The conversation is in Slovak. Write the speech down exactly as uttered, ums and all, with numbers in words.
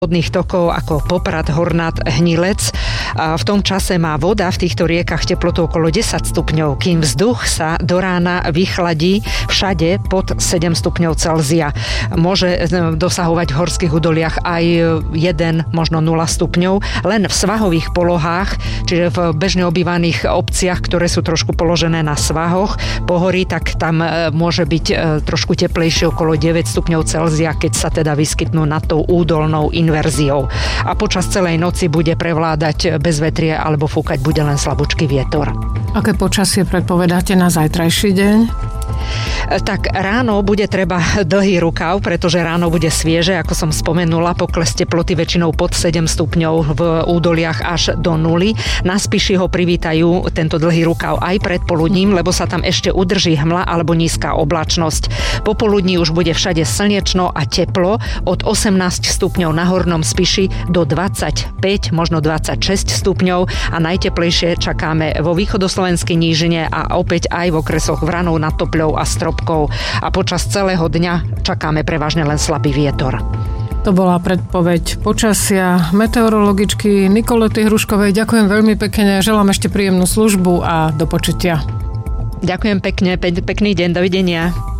vodných tokov ako Poprad, Hornád, Hnilec. A v tom čase má voda v týchto riekach teplotu okolo desať stupňov, kým vzduch sa do rána vychladí všade pod sedem stupňov Celzia. Môže dosahovať v horských údoliach aj jeden, možno nula stupňov, len v svahových polohách, čiže v bežne obývaných obciach, ktoré sú trošku položené na svahoch pohorí, tak tam môže byť trošku teplejšie okolo deväť stupňov Celzia, keď sa teda vyskytnú nad tou údolnou inverziou. A počas celej noci bude prevládať bezvetrie alebo fúkať bude len slabúčky vietor. Aké počasie predpovedáte na zajtrajší deň? Tak ráno bude treba dlhý rukav, pretože ráno bude svieže, ako som spomenula, pokles teploty väčšinou pod sedem stupňov v údoliach až do nuly. Na Spiši ho privítajú tento dlhý rukav aj predpoludním, lebo sa tam ešte udrží hmla alebo nízka oblačnosť. Popoludní už bude všade slnečno a teplo od osemnásť stupňov na Hornom Spiši do dvadsaťpäť, možno dvadsaťšesť stupňov a najteplejšie čakáme vo východoslovenskej nížine a opäť aj v okresoch Vranov nad Topľou a Stropkou a počas celého dňa čakáme prevažne len slabý vietor. To bola predpoveď počasia meteorologičky Nikolety Hruškovej. Ďakujem veľmi pekne, želám ešte príjemnú službu a do počutia. Ďakujem pekne, pe- pekný deň, dovidenia.